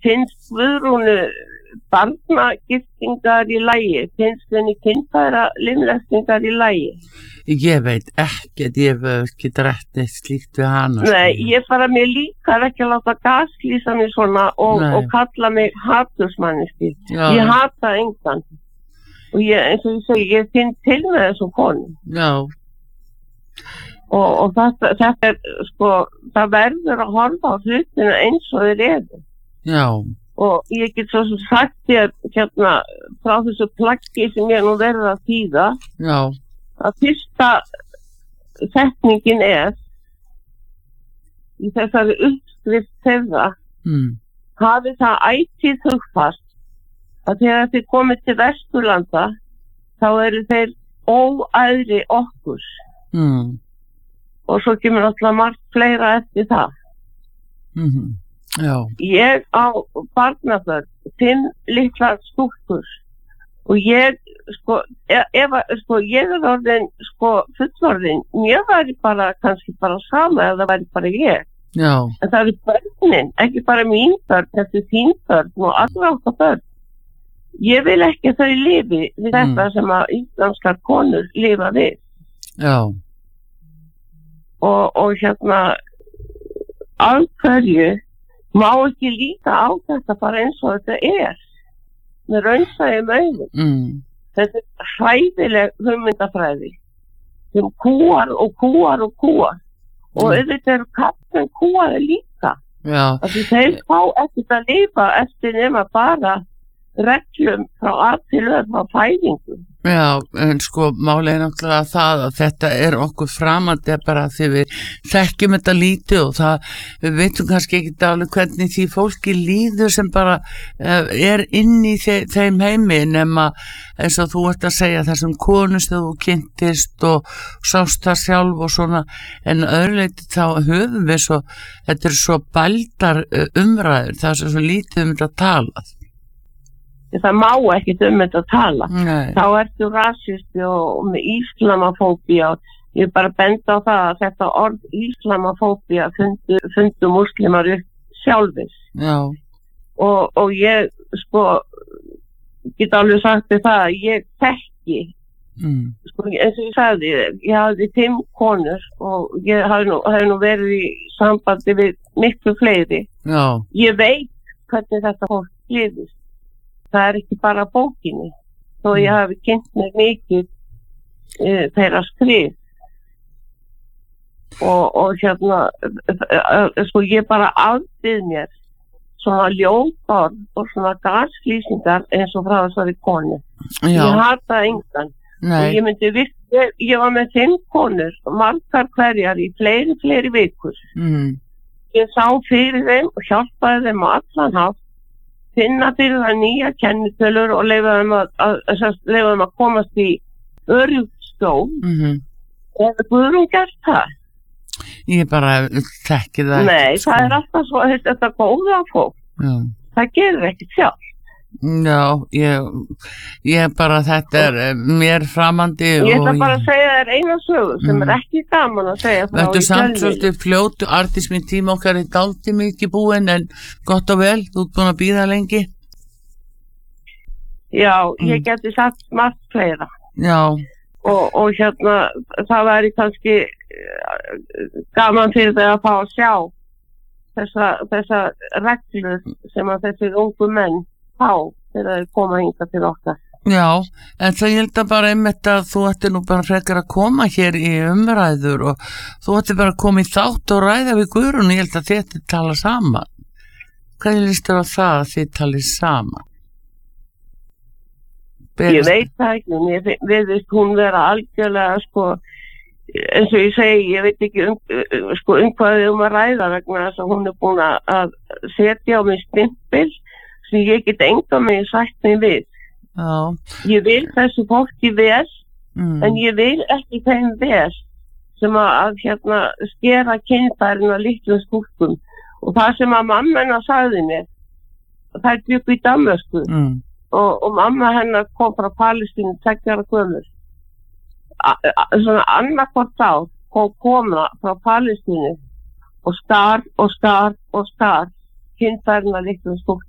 finnst Guðrúnu barnagiftingar í lagi? Finnst henni kynfæra limlestingar í lagi? Ég veit ekkert, ég hef ekki rætt neitt slíkt við hana. Nei, ég mér líkar ekki að láta gaslýsa mig svona og kalla mig hatursmanniski. Ég hata engan. Og eins og ég segi, ég finn til með þessum konum. Já. Og þetta sko, það verður að horfa á hlutina eins og þeir eru. Já. Og ég get svo sem sagt þér hérna frá þessu plaggi sem ég nú verður að þýða. Já. Að fyrsta setningin í þessari uppskrift þeirra hafi það ætíð hugfast að þegar þið komið til Vesturlanda þá eru þeir óæðri okkur og svo kemur náttúrulega margt fleira eftir það. Já. Ég á barnabörn 5 litlar stúlkur og ég ég orðin fullorðin, mér væri kannski bara sama ef það væri bara ég. Já. En það eru börnin, ekki bara mín börn, þetta þín börn og allra okkar börn. Ég vil ekki að þau lifi við þetta sem að íslamskar konur lifa við. Já. Og hérna af hverju má ekki líta á þetta bara eins og þetta með raunsæjum augum. Þetta hræðileg hugmyndafræði sem kúar og kúar og kúar og auðvitað eru kappin kúaði líka. Já. Þeir fá ekkert að lifa eftir nema bara reglum frá að til frá fæðingu. Já, en sko málið náttúrulega það að þetta okkur framandi bara því við þekkjum þetta lítið og það, við veitum kannski ekki alveg hvernig því fólki líður sem bara inn í þeim heimi nema eins og þú ert að segja þessum konum sem þú kynntist og sást það sjálf og svona en öðruleyti þá höfum við svo, þetta svo bældar umræður, það svo lítið þetta talað. Það má ekki þetta að tala. Nei. Þá ertu rasisti og með íslamafóbía. Ég bara benda á það að þetta orð íslamafóbía fundu muslimar upp sjálfis. Já. Og ég get alveg sagt þér það að ég þekki. Eins og ég sagði, ég hafði 5 konur og ég hafði nú verið í sambandi við miklu fleiri. Já. Ég veit hvernig þetta fólk lifist. Það ekki bara bókinni, þó ég hafi kynnt mig mikið þeirra skrif. Og hérna, ég bara afbyð mér svona ljóðborð og svona gaslýsingar eins og frá þessari konu. Já. Ég hata engan. Nei. Og ég var með 5 konur, margar hverjar í fleiri vikur. Ég sá fyrir þeim og hjálpaði þeim á allan hátt. Finna fyrir það nýja kennitölur og leyfa þeim að komast í öruggt skjól. Hefur Guðrún gert það? Ég bara þekki það. Nei, það alltaf svo þetta góða fólk. Já. Það gerir ekki sjálf. Já, ég bara þetta mér framandi ég ætla bara að segja þér eina sögu sem ekki gaman að segja frá. Þetta samt svolítið fljótu, Arndís, minn tíma okkar dálítið mikið búinn en gott og vel, þú ert búin að bíða lengi. Já, ég geti sagt margt fleira. Já. Og hérna, það væri kannski gaman fyrir þau að fá að sjá þessa reglur sem að þessir ungu menn fá þegar þeir koma hingað til okkar. Já, en það ég held að bara einmitt að þú ættir nú bara frekar að koma hér í umræður og þú ættir bara að koma í þátt og ræða við Guðrún, ég held að þið tala saman. Hvað líst þér á það að þið talið saman? Ég veit það ekki, mér veist hún vera algjörlega eins og ég segi, ég veit ekki hvað við að ræða vegna þess að hún búin að setja á mig stimpil sem ég get enga mig sagt mig við. Já. Ég vil þessu fólki vel en ég vil ekki þeim vel sem að skera kynfærin að litlum stúlkum og það sem að mamma hennar sagði mér það byggu í Danmörku og mamma hennar kom frá Palestínu 2 ára gömul svona annarkvort þá kom kona frá Palestínu og skar kynfærin að litlum stúlkum